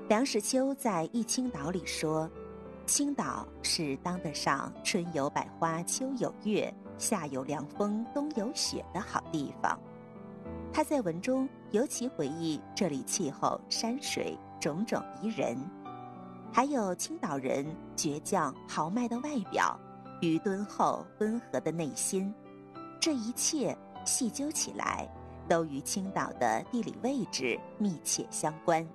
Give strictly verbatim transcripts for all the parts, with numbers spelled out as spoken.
梁实秋在《忆青岛》里说，青岛是当得上春有百花秋有月，夏有凉风冬有雪的好地方。他在文中尤其回忆这里气候山水种种宜人，还有青岛人倔强豪迈的外表与敦厚温和的内心，这一切细究起来都与青岛的地理位置密切相关。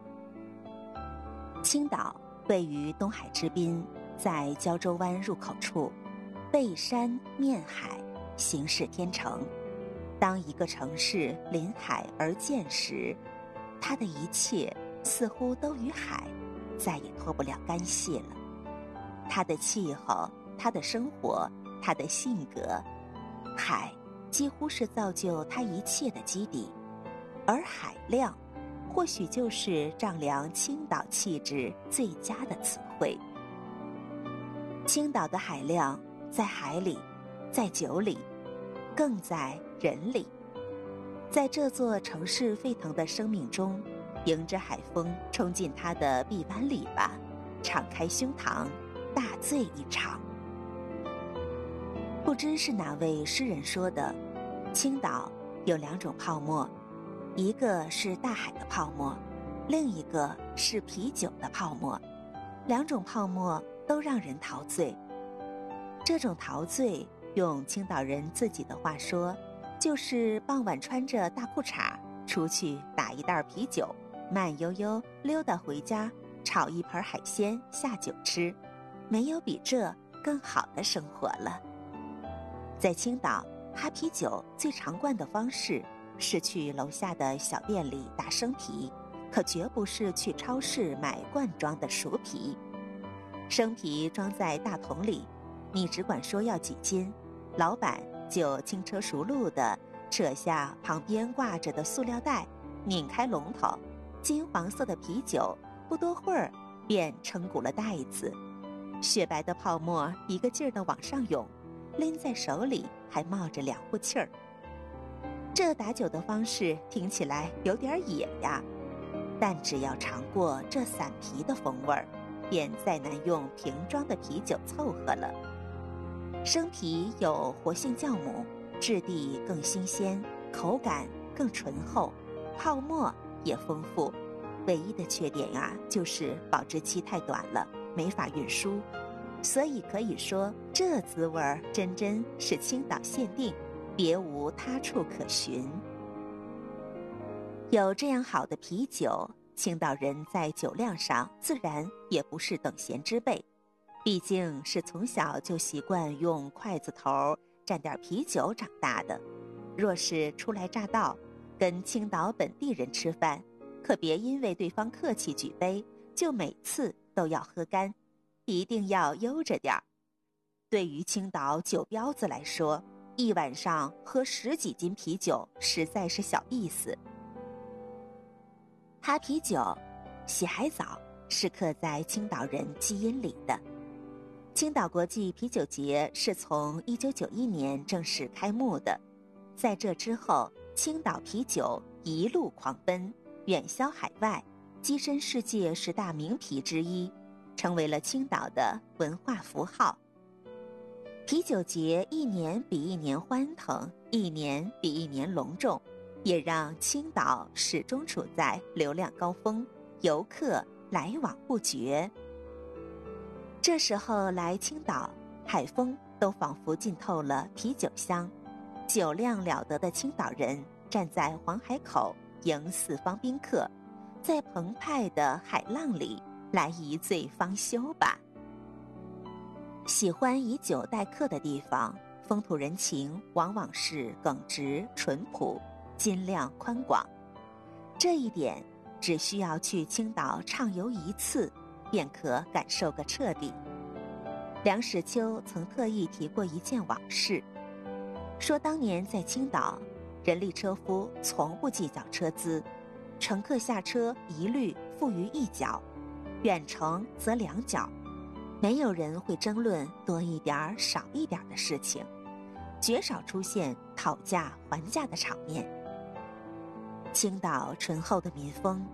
青岛位于东海之滨，在胶州湾入口处，背山面海，形势天成。当一个城市临海而建时，它的一切似乎都与海再也脱不了干系了。它的气候，它的生活，它的性格，海几乎是造就它一切的基底，而海量或许就是丈量青岛气质最佳的词汇。青岛的海量在海里，在酒里，更在人里。在这座城市沸腾的生命中，迎着海风冲进它的臂弯里吧，敞开胸膛，大醉一场。不知是哪位诗人说的，青岛有两种泡沫，一个是大海的泡沫，另一个是啤酒的泡沫，两种泡沫都让人陶醉。这种陶醉，用青岛人自己的话说，就是傍晚穿着大裤衩出去打一袋啤酒，慢悠悠溜达回家，炒一盆海鲜下酒吃，没有比这更好的生活了。在青岛，哈啤酒最常惯的方式是去楼下的小店里打生啤，可绝不是去超市买罐装的熟啤。生啤装在大桶里，你只管说要几斤，老板就轻车熟路地扯下旁边挂着的塑料袋，拧开龙头，金黄色的啤酒不多会儿便撑鼓了袋子，雪白的泡沫一个劲儿地往上涌，拎在手里还冒着凉乎气儿。这打酒的方式听起来有点野呀，但只要尝过这散啤的风味儿，便再难用瓶装的啤酒凑合了。生啤有活性酵母，质地更新鲜，口感更醇厚，泡沫也丰富，唯一的缺点啊，就是保质期太短了，没法运输。所以可以说，这滋味儿真真是青岛限定，别无他处可寻。有这样好的啤酒，青岛人在酒量上自然也不是等闲之辈，毕竟是从小就习惯用筷子头蘸点啤酒长大的。若是初来乍到，跟青岛本地人吃饭，可别因为对方客气举杯，就每次都要喝干，一定要悠着点儿。对于青岛酒标子来说，一晚上喝十几斤啤酒实在是小意思。哈啤酒、洗海澡是刻在青岛人基因里的。青岛国际啤酒节是从一九九一年正式开幕的，在这之后，青岛啤酒一路狂奔，远销海外，跻身世界十大名啤之一，成为了青岛的文化符号。啤酒节一年比一年欢腾，一年比一年隆重，也让青岛始终处在流量高峰，游客来往不绝。这时候来青岛，海风都仿佛浸透了啤酒香，酒量了得的青岛人站在黄海口迎四方宾客，在澎湃的海浪里来一醉方休吧。喜欢以酒待客的地方，风土人情往往是耿直淳朴，斤量宽广。这一点只需要去青岛畅游一次，便可感受个彻底。梁实秋曾特意提过一件往事，说当年在青岛，人力车夫从不计较车资，乘客下车一律付于一角，远程则两角，没有人会争论多一点少一点的事情，绝少出现讨价还价的场面。青岛醇厚的民风